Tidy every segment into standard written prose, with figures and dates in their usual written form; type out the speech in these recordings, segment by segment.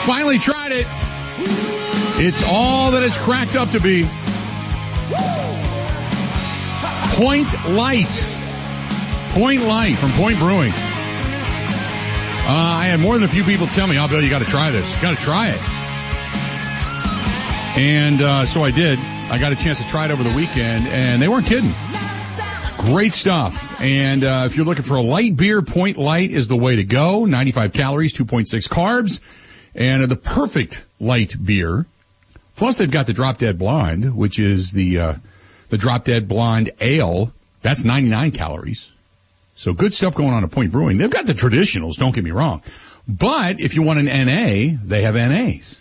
Finally tried it. It's all that it's cracked up to be. Point Light. Point Light from Point Brewing. I had more than a few people tell me, Bill, you got to try this. You got to try it. And so I did. I got a chance to try it over the weekend, and they weren't kidding. Great stuff. And if you're looking for a light beer, Point Light is the way to go. 95 calories, 2.6 carbs, and the perfect light beer. Plus, they've got the Drop Dead Blonde, which is the Drop Dead Blonde Ale. That's 99 calories. So good stuff going on at Point Brewing. They've got the traditionals, don't get me wrong. But if you want an NA, they have NAs.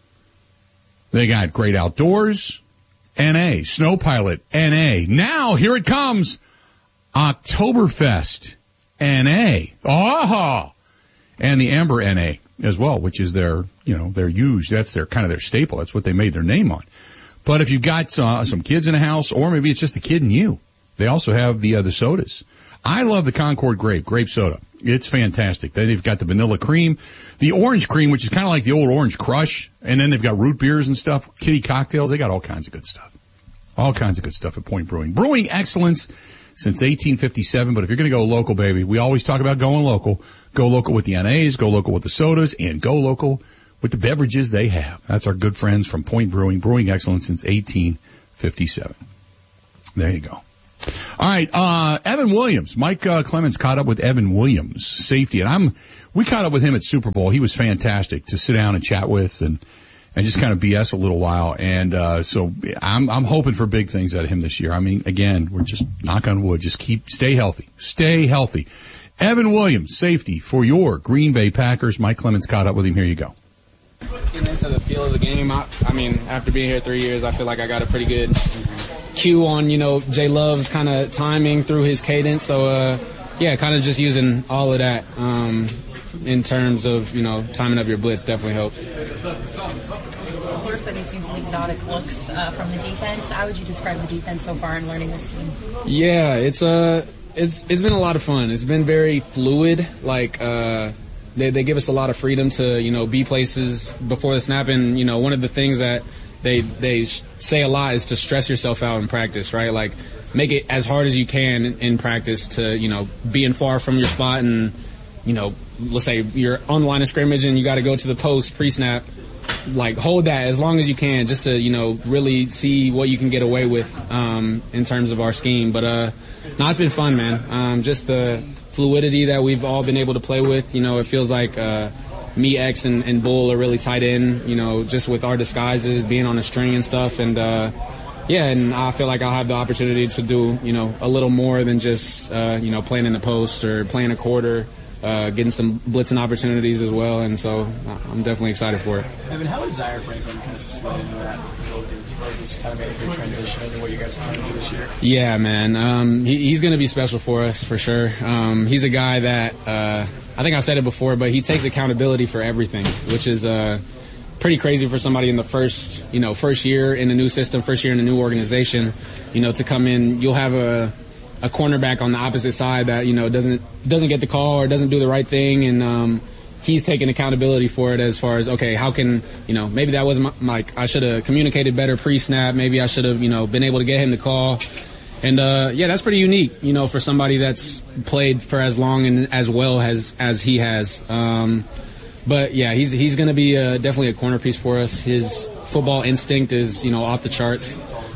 They got Great Outdoors, NA, Snow Pilot, NA. Now, here it comes. Oktoberfest, NA. Oh! And the Amber NA as well, which is their huge, that's their kind of their staple. That's what they made their name on. But if you've got some kids in the house, or maybe it's just the kid and you, they also have the sodas. I love the Concord grape soda. It's fantastic. They've got the vanilla cream, the orange cream, which is kind of like the old Orange Crush, and then they've got root beers and stuff, kitty cocktails. They got all kinds of good stuff. All kinds of good stuff at Point Brewing. Brewing excellence since 1857, but if you're going to go local, baby, we always talk about going local. Go local with the NAs, go local with the sodas, and go local with the beverages they have. That's our good friends from Point Brewing. Brewing excellence since 1857. There you go. All right, Evan Williams. Mike Clemens caught up with Evan Williams, safety, and we caught up with him at Super Bowl. He was fantastic to sit down and chat with and just kind of BS a little while. And so I'm hoping for big things out of him this year. I mean, again, we're just knock on wood, just stay healthy. Stay healthy. Evan Williams, safety for your Green Bay Packers. Mike Clemens caught up with him. Here you go. Getting into the feel of the game, I mean, after being here 3 years, I feel like I got a pretty good cue on, Jay Love's kind of timing through his cadence. So, kind of just using all of that in terms of, timing up your blitz definitely helps. LaFleur said he's seen some exotic looks from the defense. How would you describe the defense so far in learning this scheme? Yeah, it's been a lot of fun. It's been very fluid, They give us a lot of freedom to, be places before the snap. And, one of the things that they say a lot is to stress yourself out in practice, right? Like, make it as hard as you can in practice to, being far from your spot and, let's say you're on the line of scrimmage and you got to go to the post pre-snap. Like, hold that as long as you can just to, really see what you can get away with in terms of our scheme. But, no, it's been fun, man. Just the fluidity that we've all been able to play with. It feels like me, X, and Bull are really tight in, just with our disguises, being on a string and stuff. And, and I feel like I'll have the opportunity to do, a little more than just, playing in the post or playing a quarter, getting some blitzing opportunities as well. And so I'm definitely excited for it. Evan, how is Zaire Franklin kind of slid into that role? Do you feel like he's kind of made a good transition into what you guys are trying to do this year? Yeah, man. He's going to be special for us for sure. He's a guy that, I think I've said it before, but he takes accountability for everything, which is, pretty crazy for somebody in the first year in a new system, first year in a new organization, to come in. You'll have a cornerback on the opposite side that, doesn't get the call or doesn't do the right thing. And, he's taking accountability for it as far as, okay, how can, maybe that wasn't I should have communicated better pre-snap. Maybe I should have, been able to get him the call. And, that's pretty unique, for somebody that's played for as long and as well as he has. But yeah, he's going to be definitely a corner piece for us. His football instinct is, off the charts.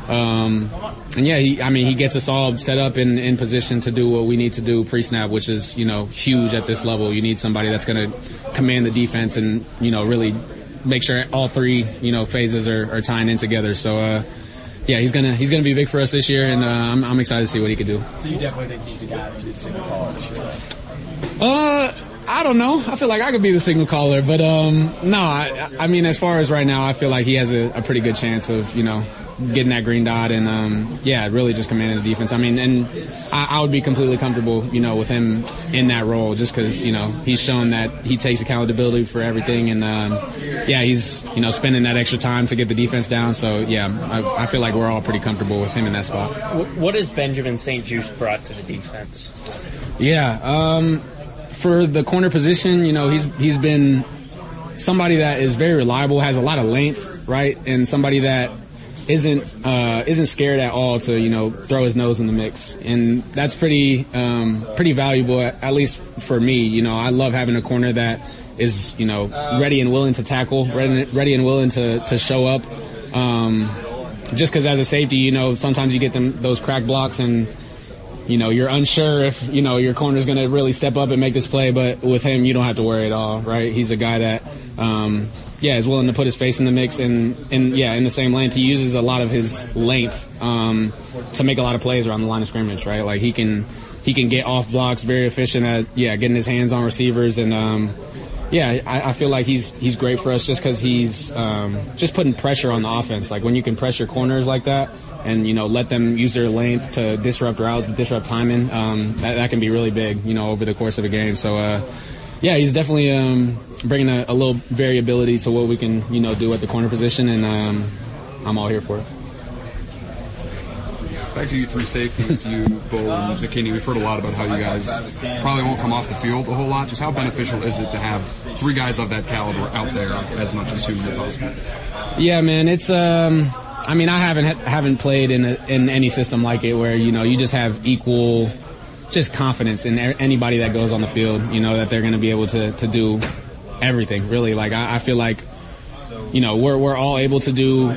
And yeah, he gets us all set up in position to do what we need to do pre-snap, which is, huge at this level. You need somebody that's going to command the defense and, really make sure all three, phases are tying in together. So, he's gonna be big for us this year, and I'm excited to see what he can do. So you definitely think he's the guy that can signal caller this year? I don't know. I feel like I could be the signal caller, but no. I mean, as far as right now, I feel like he has a pretty good chance of getting that green dot and really just commanding the defense. I mean, and I would be completely comfortable with him in that role just because he's shown that he takes accountability for everything, and he's spending that extra time to get the defense down. So I feel like we're all pretty comfortable with him in that spot. What has Benjamin St. Juste brought to the defense? For the corner position, he's been somebody that is very reliable, has a lot of length, right, and somebody that isn't scared at all to, you know, throw his nose in the mix. And that's pretty valuable, at least for me. You know, I love having a corner that is, you know, ready and willing to tackle, ready and willing to show up. Just because as a safety, you know, sometimes you get those crack blocks and, you know, you're unsure if, you know, your corner's going to really step up and make this play. But with him, you don't have to worry at all, right? He's a guy that, is willing to put his face in the mix. And in the same length, he uses a lot of his length to make a lot of plays around the line of scrimmage, right? Like he can get off blocks, very efficient at, getting his hands on receivers. And, I feel like he's great for us just because he's just putting pressure on the offense. Like when you can pressure corners like that and, you know, let them use their length to disrupt routes, disrupt timing, that can be really big, you know, over the course of a game. So, he's definitely bringing a little variability to what we can, you know, do at the corner position, and I'm all here for it. Back to you three safeties, you, Bo, and McKinney. We've heard a lot about how you guys probably won't come off the field a whole lot. Just how beneficial is it to have three guys of that caliber out there as much as humanly possible? Yeah, man, it's I mean, I haven't played in any system like it where, you know, you just have equal just confidence in anybody that goes on the field, you know, that they're going to be able to do everything, really. Like, I feel like, you know, we're all able to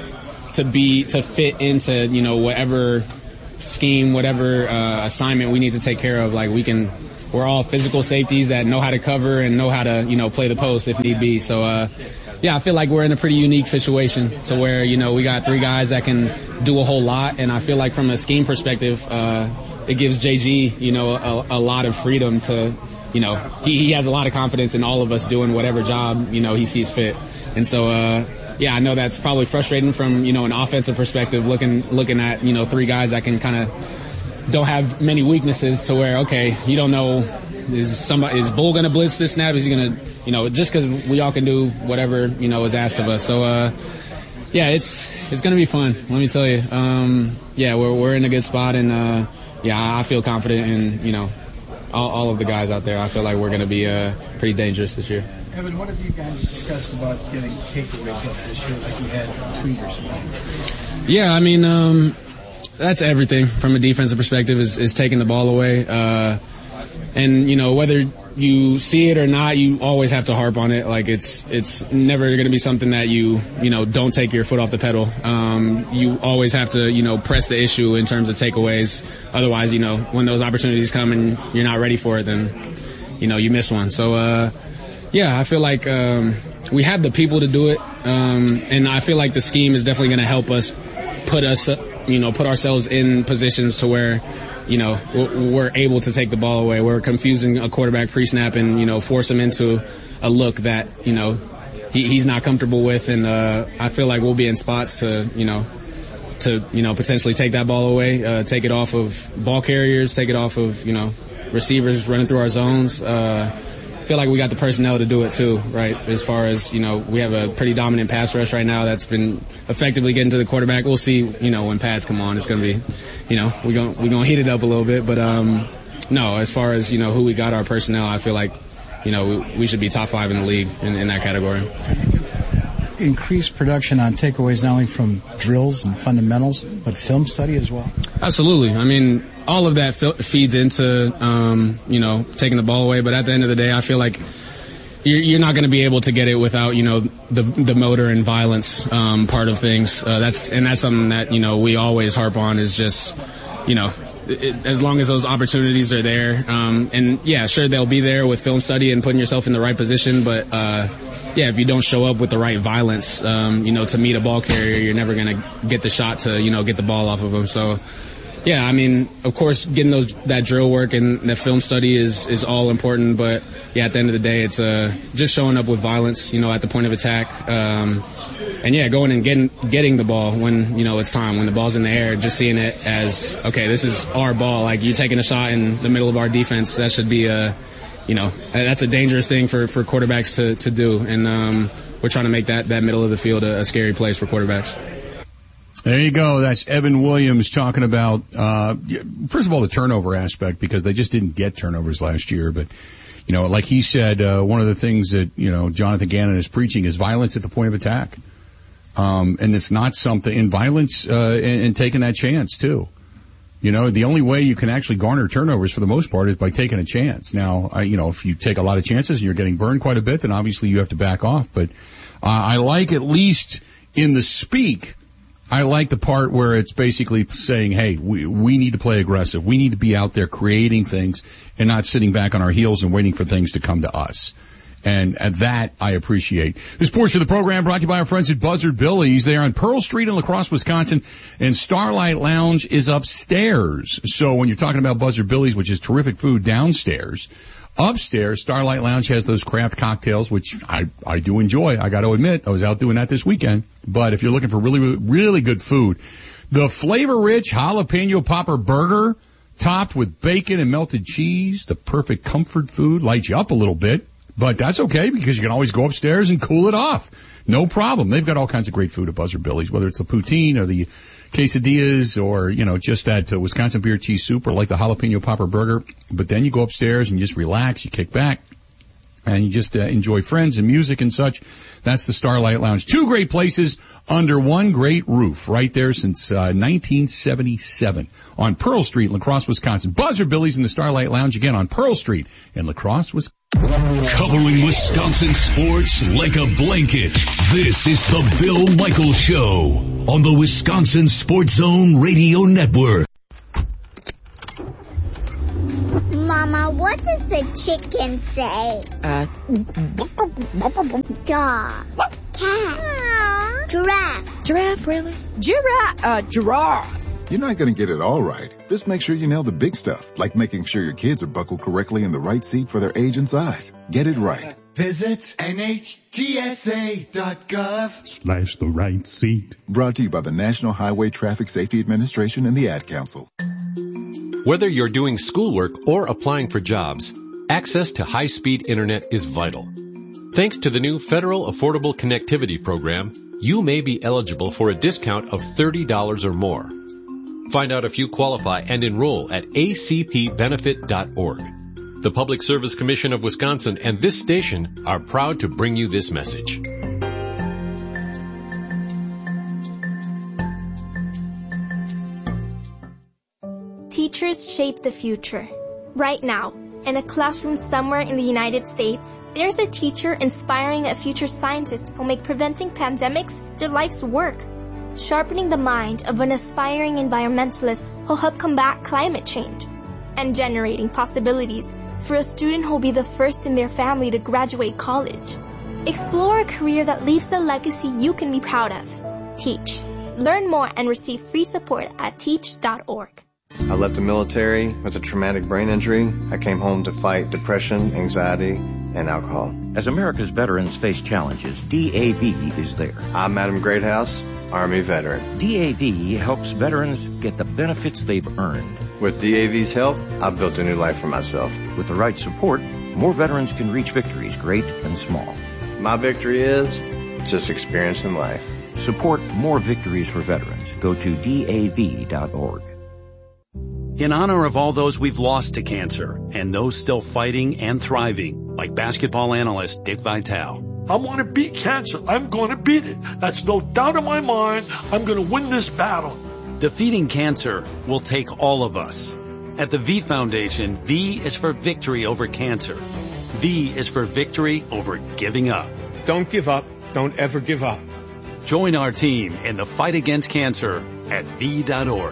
fit into, you know, whatever scheme, whatever assignment we need to take care of. Like, we're all physical safeties that know how to cover and know how to, you know, play the post if need be. So, I feel like we're in a pretty unique situation to where, you know, we got three guys that can do a whole lot. And I feel like from a scheme perspective, it gives JG, you know, a lot of freedom to, you know, he has a lot of confidence in all of us doing whatever job, you know, he sees fit. And so, I know that's probably frustrating from, you know, an offensive perspective, looking at, you know, three guys that can kind of don't have many weaknesses to where, okay, you don't know, is Bull going to blitz this snap? Is he going to, you know, just because we all can do whatever, you know, is asked of us. So, it's going to be fun. Let me tell you. We're in a good spot, and, I feel confident in, you know, all of the guys out there. I feel like we're going to be pretty dangerous this year. Evan, what have you guys discussed about getting takeaways up this year like you had 2 years ago? Yeah, I mean, that's everything from a defensive perspective is taking the ball away. And, you know, whether you see it or not, you always have to harp on it. Like, it's never going to be something that you know, don't take your foot off the pedal. You always have to, you know, press the issue in terms of takeaways. Otherwise, you know, when those opportunities come and you're not ready for it, then, you know, you miss one. So, I feel like we have the people to do it. And I feel like the scheme is definitely going to help us put ourselves in positions to where, you know, we're able to take the ball away. We're confusing a quarterback pre-snap and, you know, force him into a look that, you know, he's not comfortable with. And I feel like we'll be in spots to potentially take that ball away, take it off of ball carriers, take it off of, you know, receivers running through our zones. I feel like we got the personnel to do it too, right? As far as, you know, we have a pretty dominant pass rush right now that's been effectively getting to the quarterback. We'll see, you know, when pads come on, it's going to be, you know, we're going to heat it up a little bit. But, no, as far as, you know, who we got our personnel, I feel like, you know, we should be top 5 in the league in that category. Increased production on takeaways not only from drills and fundamentals, but film study as well? Absolutely. I mean, all of that feeds into, you know, taking the ball away. But at the end of the day, I feel like you're not going to be able to get it without, you know, the motor and violence part of things. That's something that, you know, we always harp on is just, you know, as long as those opportunities are there. And, sure, they'll be there with film study and putting yourself in the right position. But, if you don't show up with the right violence, you know, to meet a ball carrier, you're never going to get the shot to, you know, get the ball off of them. So, I mean, of course, getting that drill work and that film study is all important. But, at the end of the day, it's just showing up with violence, you know, at the point of attack. And, going and getting the ball when, you know, it's time, when the ball's in the air, just seeing it as, okay, this is our ball. Like, you taking a shot in the middle of our defense, that should be you know, that's a dangerous thing for quarterbacks to do. And we're trying to make that middle of the field a scary place for quarterbacks. There you go. That's Evan Williams talking about, first of all, the turnover aspect, because they just didn't get turnovers last year. But, You know, like he said, one of the things that, you know, Jonathan Gannon is preaching is violence at the point of attack. And it's not something in violence, and taking that chance too. You know, the only way you can actually garner turnovers for the most part is by taking a chance. Now, you know, if you take a lot of chances and you're getting burned quite a bit, then obviously you have to back off. But, I like, at least in the speak, I like the part where it's basically saying, hey, we need to play aggressive. We need to be out there creating things and not sitting back on our heels and waiting for things to come to us. And that I appreciate. This portion of the program brought to you by our friends at Buzzard Billy's. They are on Pearl Street in La Crosse, Wisconsin, and Starlight Lounge is upstairs. So when you're talking about Buzzard Billy's, which is terrific food downstairs, upstairs, Starlight Lounge has those craft cocktails, which I do enjoy. I got to admit, I was out doing that this weekend. But if you're looking for really, really good food, the flavor-rich jalapeno popper burger, topped with bacon and melted cheese, the perfect comfort food, lights you up a little bit. But that's okay because you can always go upstairs and cool it off. No problem. They've got all kinds of great food at Buzzard Billy's, whether it's the poutine or the quesadillas or, you know, just that Wisconsin beer cheese soup or like the jalapeno popper burger. But then you go upstairs and you just relax, you kick back, and you just enjoy friends and music and such. That's the Starlight Lounge. Two great places under one great roof right there since 1977 on Pearl Street in La Crosse, Wisconsin. Buzzard Billy's in the Starlight Lounge again on Pearl Street in La Crosse, Wisconsin. Covering Wisconsin sports like a blanket. This is the Bill Michaels Show on the Wisconsin Sports Zone Radio Network. Mama, what does the chicken say? Dog. Cat. Giraffe. Giraffe, really? Giraffe. You're not going to get it all right. Just make sure you nail the big stuff, like making sure your kids are buckled correctly in the right seat for their age and size. Get it right. Visit NHTSA.gov/the right seat. Brought to you by the National Highway Traffic Safety Administration and the Ad Council. Whether you're doing schoolwork or applying for jobs, access to high-speed internet is vital. Thanks to the new Federal Affordable Connectivity Program, you may be eligible for a discount of $30 or more. Find out if you qualify and enroll at acpbenefit.org. The Public Service Commission of Wisconsin and this station are proud to bring you this message. Teachers shape the future. Right now, in a classroom somewhere in the United States, there's a teacher inspiring a future scientist who'll make preventing pandemics their life's work. Sharpening the mind of an aspiring environmentalist who'll help combat climate change. And generating possibilities for a student who'll be the first in their family to graduate college. Explore a career that leaves a legacy you can be proud of. Teach. Learn more and receive free support at teach.org. I left the military with a traumatic brain injury. I came home to fight depression, anxiety, and alcohol. As America's veterans face challenges, DAV is there. I'm Adam Greathouse, Army veteran. DAV helps veterans get the benefits they've earned. With DAV's help, I've built a new life for myself. With the right support, more veterans can reach victories, great and small. My victory is just experiencing life. Support more victories for veterans. Go to DAV.org. In honor of all those we've lost to cancer and those still fighting and thriving, like basketball analyst Dick Vitale. I want to beat cancer. I'm going to beat it. That's no doubt in my mind. I'm going to win this battle. Defeating cancer will take all of us. At the V Foundation, V is for victory over cancer. V is for victory over giving up. Don't give up. Don't ever give up. Join our team in the fight against cancer at V.org.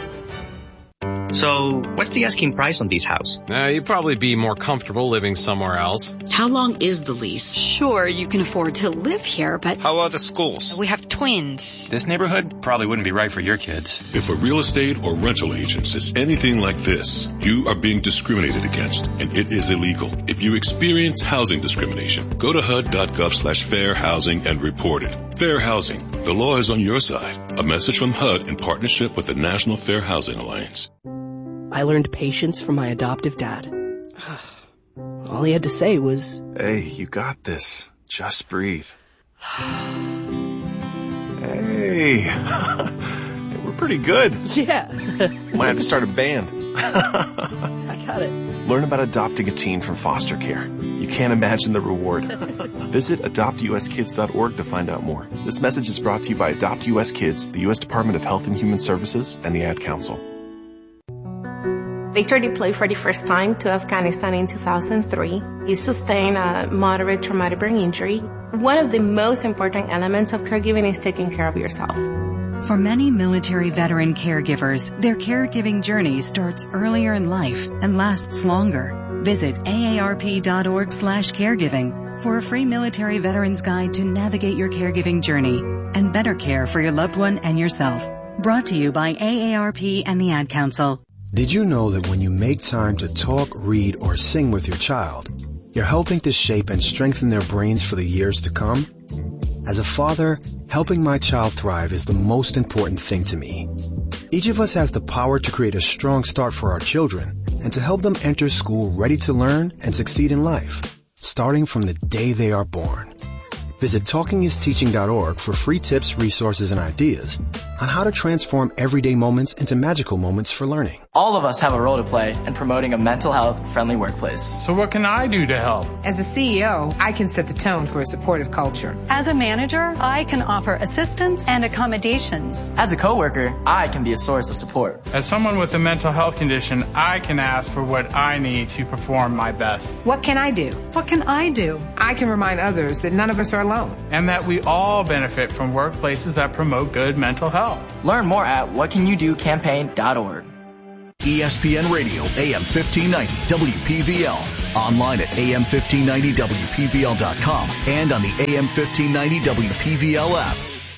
So, what's the asking price on this house? You'd probably be more comfortable living somewhere else. How long is the lease? Sure, you can afford to live here, but... How about the schools? We have twins. This neighborhood probably wouldn't be right for your kids. If a real estate or rental agent says anything like this, you are being discriminated against, and it is illegal. If you experience housing discrimination, go to HUD.gov/fair housing and report it. Fair housing. The law is on your side. A message from HUD in partnership with the National Fair Housing Alliance. I learned patience from my adoptive dad. All he had to say was, "Hey, you got this. Just breathe." Hey, we're pretty good. Yeah. Might have to start a band. I got it. Learn about adopting a teen from foster care. You can't imagine the reward. Visit adoptuskids.org to find out more. This message is brought to you by Adopt US Kids, the U.S. Department of Health and Human Services, and the Ad Council. Victor deployed for the first time to Afghanistan in 2003. He sustained a moderate traumatic brain injury. One of the most important elements of caregiving is taking care of yourself. For many military veteran caregivers, their caregiving journey starts earlier in life and lasts longer. Visit aarp.org/caregiving for a free military veterans guide to navigate your caregiving journey and better care for your loved one and yourself. Brought to you by AARP and the Ad Council. Did you know that when you make time to talk, read, or sing with your child, you're helping to shape and strengthen their brains for the years to come? As a father, helping my child thrive is the most important thing to me. Each of us has the power to create a strong start for our children and to help them enter school ready to learn and succeed in life, starting from the day they are born. Visit TalkingIsTeaching.org for free tips, resources, and ideas on how to transform everyday moments into magical moments for learning. All of us have a role to play in promoting a mental health-friendly workplace. So what can I do to help? As a CEO, I can set the tone for a supportive culture. As a manager, I can offer assistance and accommodations. As a coworker, I can be a source of support. As someone with a mental health condition, I can ask for what I need to perform my best. What can I do? What can I do? I can remind others that none of us are alone. And that we all benefit from workplaces that promote good mental health. Learn more at whatcanyoudocampaign.org. ESPN Radio, AM 1590, WPVL. Online at am1590wpvl.com and on the AM 1590 WPVL app.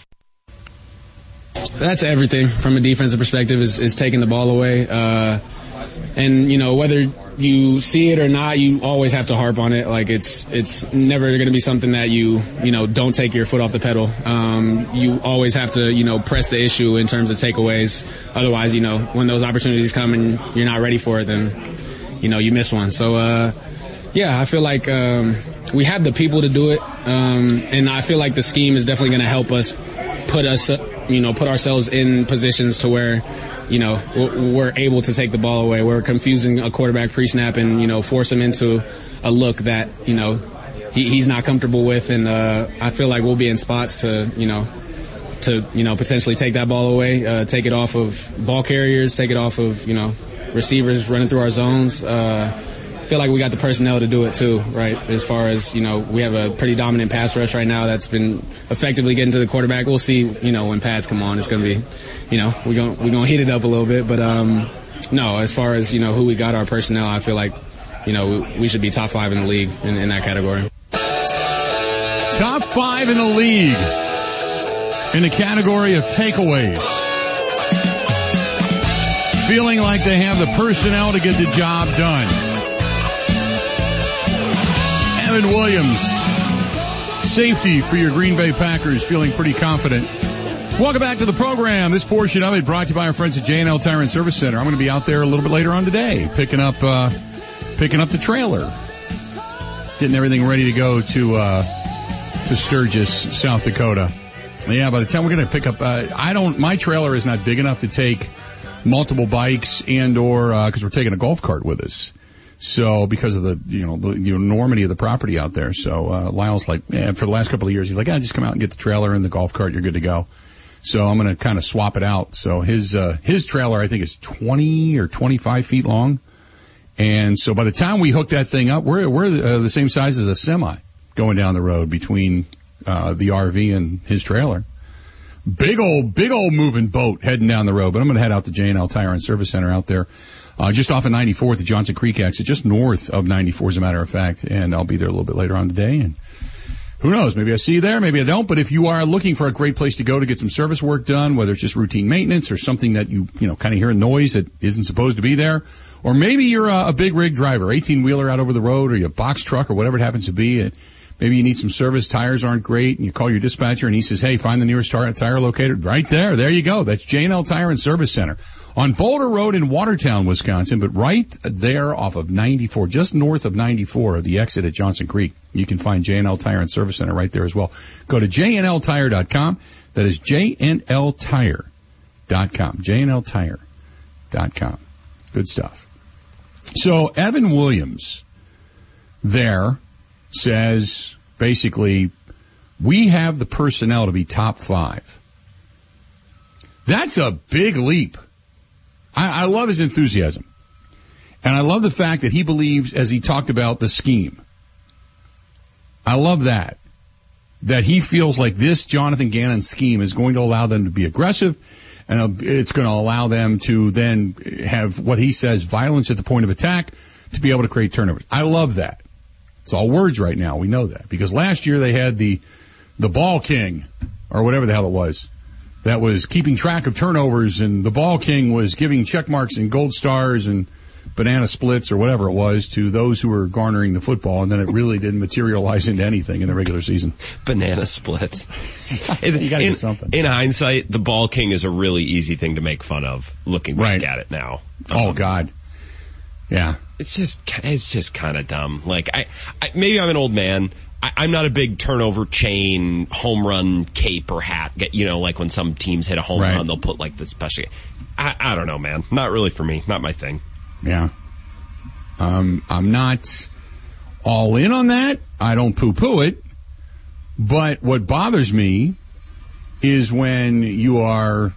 That's everything from a defensive perspective is taking the ball away. And, you know, whether you see it or not, you always have to harp on it. Like, it's never going to be something that you don't take your foot off the pedal. You always have to, press the issue in terms of takeaways. Otherwise, when those opportunities come and you're not ready for it, then, you miss one. So, I feel like we have the people to do it. And I feel like the scheme is definitely going to help us put ourselves in positions to where, we're able to take the ball away. We're confusing a quarterback pre-snap and, force him into a look that, he's not comfortable with. And, I feel like we'll be in spots to potentially take that ball away, take it off of ball carriers, take it off of, receivers running through our zones. I feel like we got the personnel to do it too, right? As far as, we have a pretty dominant pass rush right now that's been effectively getting to the quarterback. We'll see, when pads come on, it's going to be, we're going to heat it up a little bit. But, no, as far as, who we got our personnel, I feel like, we should be top 5 in the league in that category. Top 5 in the league in the category of takeaways. Feeling like they have the personnel to get the job done. Evan Williams, safety for your Green Bay Packers, feeling pretty confident. Welcome back to the program. This portion of it brought to you by our friends at J&L Tire and Service Center. I'm going to be out there a little bit later on today, picking up the trailer, getting everything ready to go to Sturgis, South Dakota. Yeah, by the time we're going to pick up, my trailer is not big enough to take multiple bikes and or because we're taking a golf cart with us. So because of the the enormity of the property out there, so Lyle's like, for the last couple of years, he's like, just come out and get the trailer and the golf cart, you're good to go. So I'm going to kind of swap it out. So his trailer, I think, is 20 or 25 feet long, and so by the time we hook that thing up, we're the same size as a semi going down the road between the RV and his trailer. Big old moving boat heading down the road. But I'm going to head out to J&L Tire and Service Center out there. Just off of 94 at the Johnson Creek exit, just north of 94 as a matter of fact, and I'll be there a little bit later on today, and who knows, maybe I see you there, maybe I don't, but if you are looking for a great place to go to get some service work done, whether it's just routine maintenance or something that you kind of hear a noise that isn't supposed to be there, or maybe you're a big rig driver, 18-wheeler out over the road, or you box truck or whatever it happens to be, and maybe you need some service, tires aren't great, and you call your dispatcher and he says, hey, find the nearest tire locator. Right there you go. That's J&L Tire and Service Center on Boulder Road in Watertown, Wisconsin, but right there off of 94, just north of 94, the exit at Johnson Creek. You can find J&L Tire and Service Center right there as well. Go to jnltire.com. That is jnltire.com. jnltire.com. Good stuff. So Evan Williams there says, basically, we have the personnel to be top 5. That's a big leap. I love his enthusiasm. And I love the fact that he believes, as he talked about, the scheme. I love that. That he feels like this Jonathan Gannon scheme is going to allow them to be aggressive, and it's going to allow them to then have what he says, violence at the point of attack, to be able to create turnovers. I love that. It's all words right now. We know that. Because last year they had the ball king, or whatever the hell it was, that was keeping track of turnovers, and the ball king was giving check marks and gold stars and banana splits or whatever it was to those who were garnering the football, and then it really didn't materialize into anything in the regular season. Banana splits. You gotta get something. In hindsight, the ball king is a really easy thing to make fun of, looking back at it now. Oh, God. Yeah. It's just kind of dumb. Like, I maybe I'm an old man. I'm not a big turnover chain, home run cape or hat. Like when some teams hit a home run, they'll put like the special. I don't know, man. Not really for me. Not my thing. Yeah. I'm not all in on that. I don't poo-poo it. But what bothers me is when you are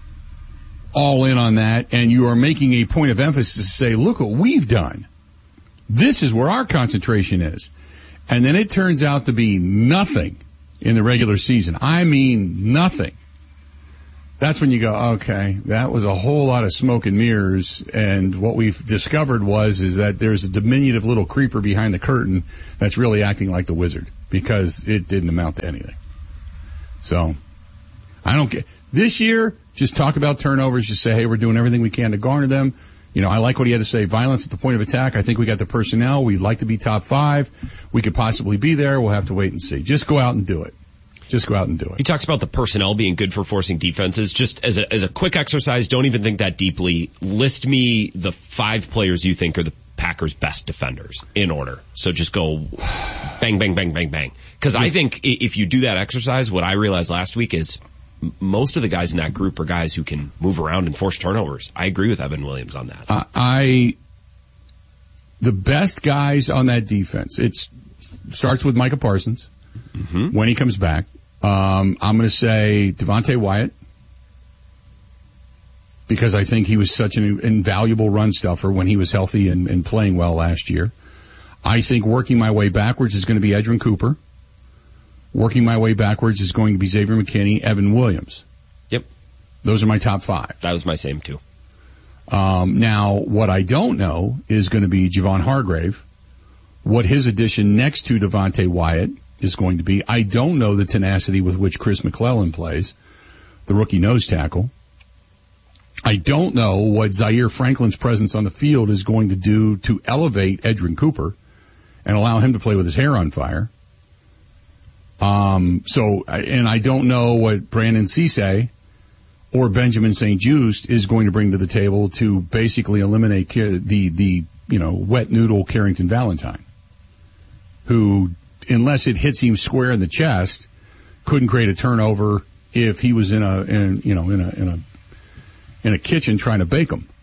all in on that and you are making a point of emphasis to say, look what we've done. This is where our concentration is. And then it turns out to be nothing in the regular season. I mean nothing. That's when you go, okay, that was a whole lot of smoke and mirrors, and what we've discovered is that there's a diminutive little creeper behind the curtain that's really acting like the wizard, because it didn't amount to anything. So, I don't get, this year, just talk about turnovers, just say, hey, we're doing everything we can to garner them. I like what he had to say, violence at the point of attack. I think we got the personnel. We'd like to be top 5. We could possibly be there. We'll have to wait and see. Just go out and do it. Just go out and do it. He talks about the personnel being good for forcing defenses. Just as a quick exercise, don't even think that deeply. List me the 5 players you think are the Packers' best defenders in order. So just go bang, bang, bang, bang, bang. Because I think if you do that exercise, what I realized last week is most of the guys in that group are guys who can move around and force turnovers. I agree with Evan Williams on that. The best guys on that defense, it starts with Micah Parsons. Mm-hmm. When he comes back. I'm going to say Devontae Wyatt, because I think he was such an invaluable run stuffer when he was healthy and playing well last year. I think working my way backwards is going to be Edgerrin Cooper. Working my way backwards is going to be Xavier McKinney, Evan Williams. Yep. Those are my top 5. That was my same too. Now, what I don't know is going to be Javon Hargrave, what his addition next to Devontae Wyatt is going to be. I don't know the tenacity with which Chris McClellan plays, the rookie nose tackle. I don't know what Zaire Franklin's presence on the field is going to do to elevate Edgerrin Cooper and allow him to play with his hair on fire. And I don't know what Brandon Cisse or Benjamin St-Juste is going to bring to the table to basically eliminate the wet noodle Carrington Valentine, who, unless it hits him square in the chest, couldn't create a turnover if he was in a kitchen trying to bake them.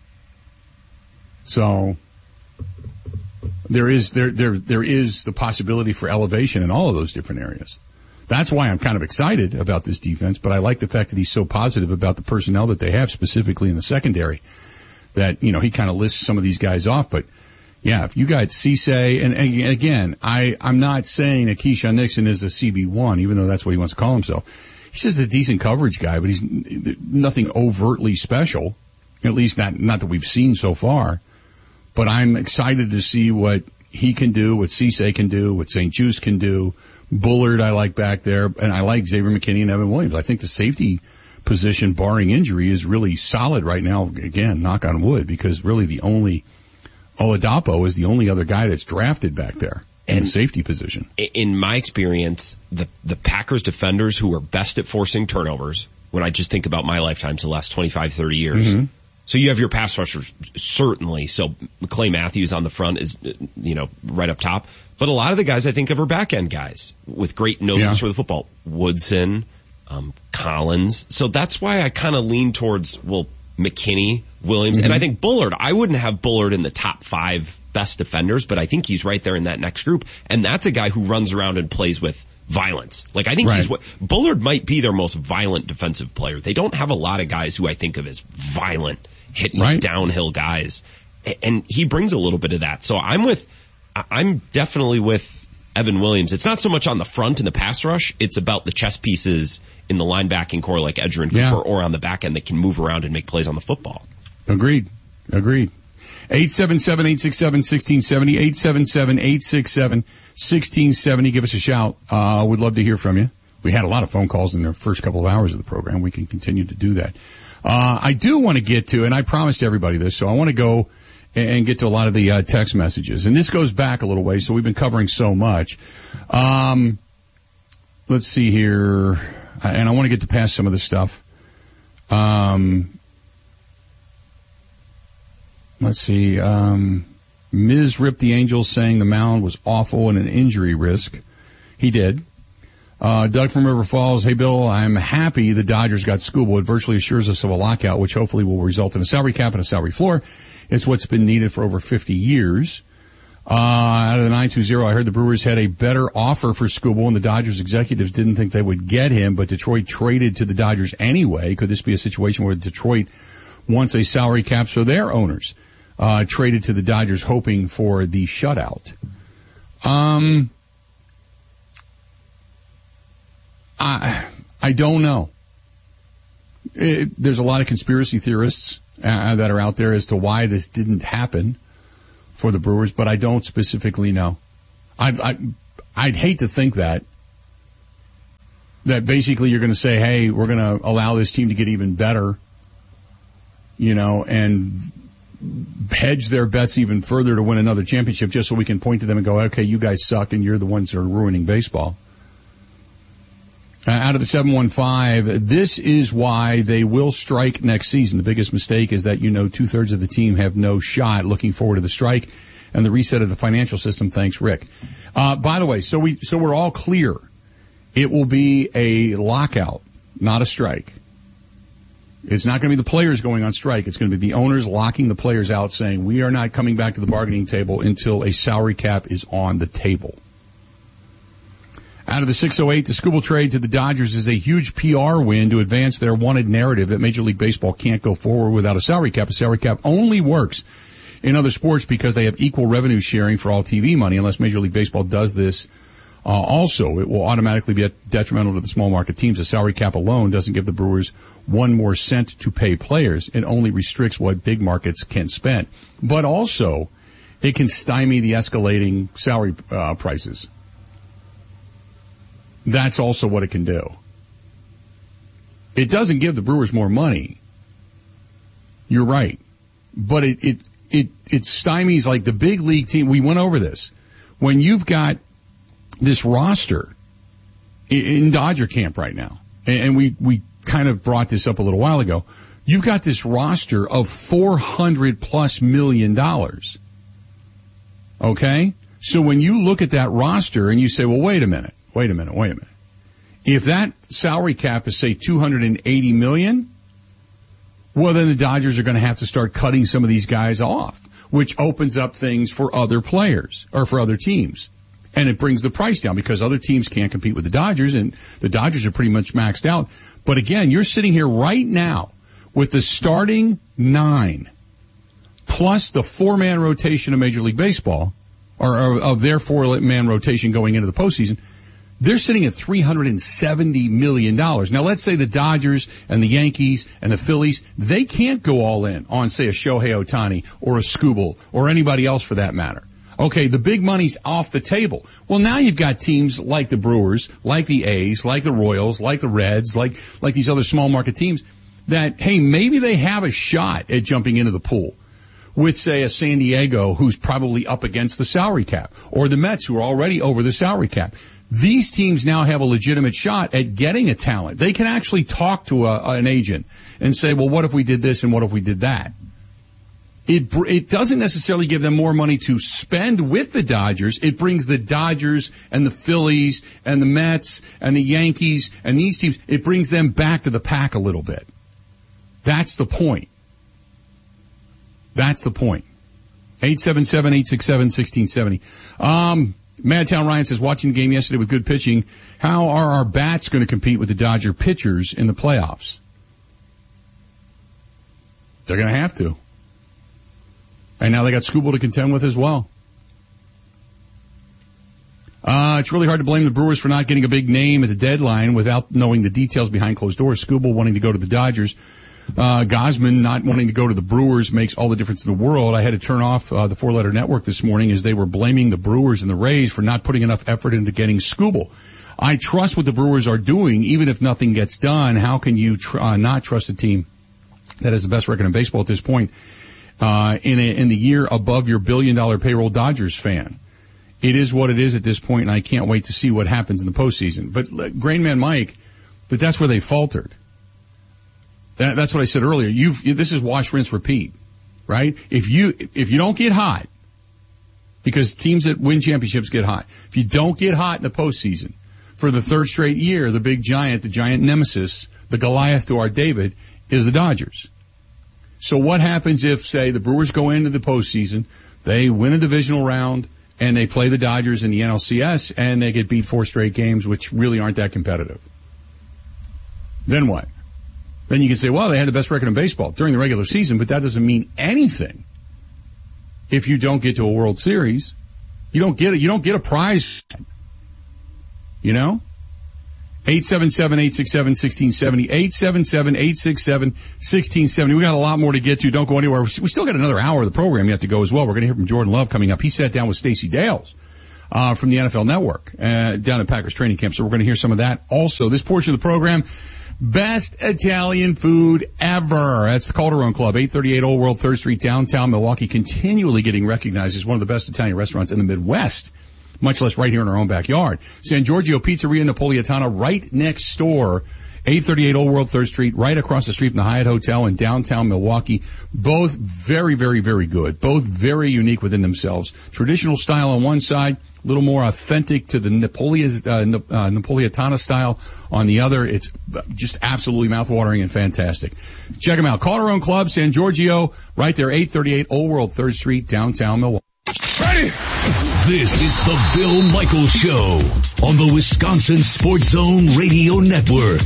So there is the possibility for elevation in all of those different areas. That's why I'm kind of excited about this defense, but I like the fact that he's so positive about the personnel that they have, specifically in the secondary, that, he kind of lists some of these guys off. But yeah, if you got Cisse, and again, I'm not saying that Keyshawn Nixon is a CB1, even though that's what he wants to call himself. He's just a decent coverage guy, but he's nothing overtly special, at least not that we've seen so far. But I'm excited to see what he can do, what Cisse can do, what St-Juste can do. Bullard I like back there, and I like Xavier McKinney and Evan Williams. I think the safety position, barring injury, is really solid right now. Again, knock on wood, because really Oladapo is the only other guy that's drafted back there in the safety position. In my experience, the Packers defenders who are best at forcing turnovers, when I just think about my lifetime to the last 25, 30 years, mm-hmm. So you have your pass rushers, certainly. So Clay Matthews on the front is, right up top. But a lot of the guys I think of are back-end guys with great noses for the football. Woodson, Collins. So that's why I kind of lean towards, McKinney, Williams, and I think Bullard. I wouldn't have Bullard in the top 5 best defenders, but I think he's right there in that next group. And that's a guy who runs around and plays with violence. Like, I think Bullard might be their most violent defensive player. They don't have a lot of guys who I think of as violent, hitting downhill guys. And he brings a little bit of that. So I'm definitely with Evan Williams. It's not so much on the front in the pass rush. It's about the chess pieces in the linebacking core like Edgerrin Cooper or on the back end that can move around and make plays on the football. Agreed. 877-867-1670, 877-867-1670. Give us a shout. We'd love to hear from you. We had a lot of phone calls in the first couple of hours of the program. We can continue to do that. I do want to get to, and I promised everybody this, so I want to go and get to a lot of the text messages. And this goes back a little way, so we've been covering so much. Let's see here. And I want to get to past some of this stuff. Let's see. Miz ripped the Angels saying the mound was awful and an injury risk. He did. Doug from River Falls. Hey, Bill, I'm happy the Dodgers got schoolboy. It virtually assures us of a lockout, which hopefully will result in a salary cap and a salary floor. It's what's been needed for over 50 years. Out of the 920, I heard the Brewers had a better offer for Skubal, and the Dodgers executives didn't think they would get him, but Detroit traded to the Dodgers anyway. Could this be a situation where Detroit wants a salary cap so their owners traded to the Dodgers hoping for the shutout? I don't know. There's a lot of conspiracy theorists that are out there as to why this didn't happen for the Brewers, but I don't specifically know. I'd hate to think that basically you're going to say, hey, we're going to allow this team to get even better, and hedge their bets even further to win another championship just so we can point to them and go, okay, you guys suck and you're the ones that are ruining baseball. Out of the 715, this is why they will strike next season. The biggest mistake is that 2/3 of the team have no shot. Looking forward to the strike and the reset of the financial system. Thanks, Rick. By the way, so we're all clear. It will be a lockout, not a strike. It's not going to be the players going on strike. It's going to be the owners locking the players out, saying we are not coming back to the bargaining table until a salary cap is on the table. Out of the 608, the Skubal trade to the Dodgers is a huge PR win to advance their wanted narrative that Major League Baseball can't go forward without a salary cap. A salary cap only works in other sports because they have equal revenue sharing for all TV money. Unless Major League Baseball does this also, it will automatically be detrimental to the small market teams. A salary cap alone doesn't give the Brewers one more cent to pay players. It only restricts what big markets can spend. But also, it can stymie the escalating salary prices. That's also what it can do. It doesn't give the Brewers more money. You're right. But it stymies like the big league team. We went over this. When you've got this roster in Dodger camp right now, and we kind of brought this up a little while ago, you've got this roster of $400+ million. Okay? So when you look at that roster and you say, well, wait a minute. If that salary cap is, say, $280 million, well, then the Dodgers are going to have to start cutting some of these guys off, which opens up things for other players or for other teams. And it brings the price down because other teams can't compete with the Dodgers, and the Dodgers are pretty much maxed out. But again, you're sitting here right now with the starting 9 plus the 4-man rotation of Major League Baseball, or of their 4-man rotation going into the postseason. They're sitting at $370 million. Now, let's say the Dodgers and the Yankees and the Phillies, they can't go all in on, say, a Shohei Ohtani or a Skubal or anybody else for that matter. Okay, the big money's off the table. Well, now you've got teams like the Brewers, like the A's, like the Royals, like the Reds, like these other small market teams that, hey, maybe they have a shot at jumping into the pool with, say, a San Diego who's probably up against the salary cap, or the Mets who are already over the salary cap. These teams now have a legitimate shot at getting a talent. They can actually talk to an agent and say, well, what if we did this and what if we did that? It doesn't necessarily give them more money to spend with the Dodgers. It brings the Dodgers and the Phillies and the Mets and the Yankees and these teams, it brings them back to the pack a little bit. That's the point. That's the point. 877-867-1670. Madtown Ryan says, watching the game yesterday with good pitching, how are our bats going to compete with the Dodger pitchers in the playoffs? They're going to have to. And now they got Skubal to contend with as well. It's really hard to blame the Brewers for not getting a big name at the deadline without knowing the details behind closed doors. Skubal wanting to go to the Dodgers. Gausman not wanting to go to the Brewers makes all the difference in the world. I had to turn off the Four-Letter Network this morning as they were blaming the Brewers and the Rays for not putting enough effort into getting Skubal. I trust what the Brewers are doing, even if nothing gets done. How can you not trust a team that has the best record in baseball at this point in the year above your billion-dollar payroll Dodgers fan? It is what it is at this point, and I can't wait to see what happens in the postseason. But Grainman Mike, but that's where they faltered. That's what I said earlier. This is wash, rinse, repeat, right? If you don't get hot, because teams that win championships get hot. If you don't get hot in the postseason for the third straight year, the giant nemesis, the Goliath to our David, is the Dodgers. So what happens if, say, the Brewers go into the postseason, they win a divisional round, and they play the Dodgers in the NLCS, and they get beat 4 straight games, which really aren't that competitive? Then what? Then you can say, well, they had the best record in baseball during the regular season, but that doesn't mean anything. If you don't get to a World Series, you don't get a prize. You know? 877-867-1670, 877-867-1670. We got a lot more to get to. Don't go anywhere. We still got another hour of the program yet to go as well. We're going to hear from Jordan Love coming up. He sat down with Stacey Dales from the NFL Network down at Packers training camp. So we're going to hear some of that also. This portion of the program, best Italian food ever. That's the Calderone Club, 838 Old World 3rd Street, downtown Milwaukee, continually getting recognized as one of the best Italian restaurants in the Midwest, much less right here in our own backyard. San Giorgio Pizzeria Napolitana, right next door, 838 Old World 3rd Street, right across the street from the Hyatt Hotel in downtown Milwaukee. Both very, very, very good. Both very unique within themselves. Traditional style on one side, a little more authentic to the Napolitana style on the other. It's just absolutely mouthwatering and fantastic. Check them out. Calderone Club, San Giorgio, right there, 838 Old World 3rd Street, downtown Milwaukee. Ready? This is the Bill Michaels Show on the Wisconsin Sports Zone Radio Network.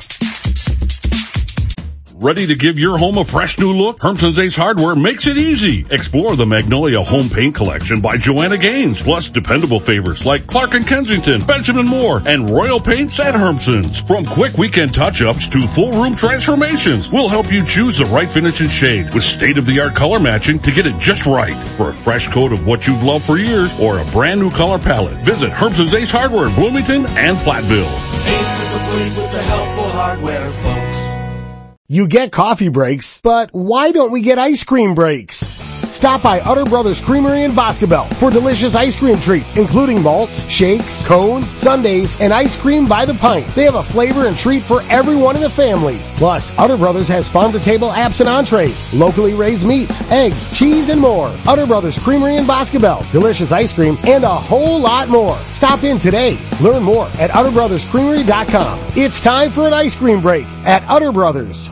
Ready to give your home a fresh new look? Hermson's Ace Hardware makes it easy. Explore the Magnolia Home Paint Collection by Joanna Gaines, plus dependable favorites like Clark & Kensington, Benjamin Moore, and Royal Paints at Hermson's. From quick weekend touch-ups to full room transformations, we'll help you choose the right finish and shade with state-of-the-art color matching to get it just right. For a fresh coat of what you've loved for years or a brand new color palette, visit Hermson's Ace Hardware in Bloomington and Platteville. Ace is the place with the helpful hardware, folks. You get coffee breaks, but why don't we get ice cream breaks? Stop by Utter Brothers Creamery in Boscobel for delicious ice cream treats, including malts, shakes, cones, sundaes, and ice cream by the pint. They have a flavor and treat for everyone in the family. Plus, Utter Brothers has farm-to-table apps and entrees, locally raised meats, eggs, cheese, and more. Utter Brothers Creamery in Boscobel. Delicious ice cream and a whole lot more. Stop in today. Learn more at UtterBrothersCreamery.com. It's time for an ice cream break at Utter Brothers.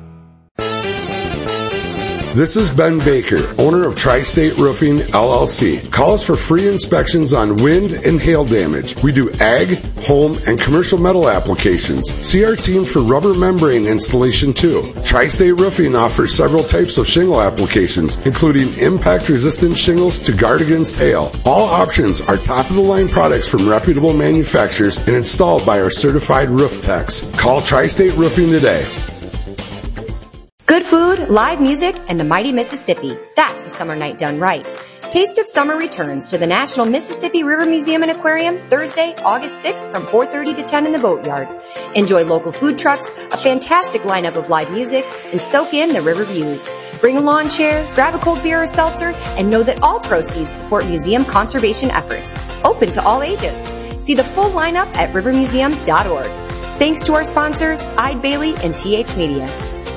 This is Ben Baker, owner of Tri-State Roofing, LLC. Call us for free inspections on wind and hail damage. We do ag, home, and commercial metal applications. See our team for rubber membrane installation too. Tri-State Roofing offers several types of shingle applications, including impact-resistant shingles to guard against hail. All options are top-of-the-line products from reputable manufacturers and installed by our certified roof techs. Call Tri-State Roofing today. Good food, live music, and the mighty Mississippi. That's a summer night done right. Taste of Summer returns to the National Mississippi River Museum and Aquarium Thursday, August 6th from 4:30 to 10 in the Boatyard. Enjoy local food trucks, a fantastic lineup of live music, and soak in the river views. Bring a lawn chair, grab a cold beer or seltzer, and know that all proceeds support museum conservation efforts. Open to all ages. See the full lineup at rivermuseum.org. Thanks to our sponsors, Ide Bailey and TH Media.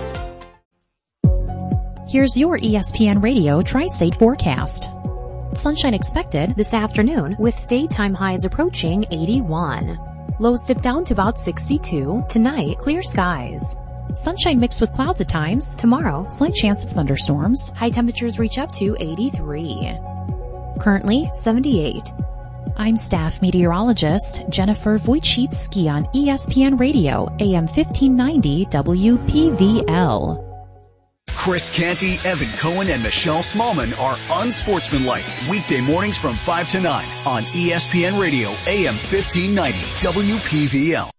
Here's your ESPN Radio Tri-State forecast. Sunshine expected this afternoon with daytime highs approaching 81. Lows dip down to about 62. Tonight, clear skies. Sunshine mixed with clouds at times. Tomorrow, slight chance of thunderstorms. High temperatures reach up to 83. Currently, 78. I'm staff meteorologist Jennifer Wojcicki on ESPN Radio, AM 1590 WPVL. Chris Canty, Evan Cohen, and Michelle Smallman are Unsportsmanlike. Weekday mornings from 5 to 9 on ESPN Radio, AM 1590 WPVL.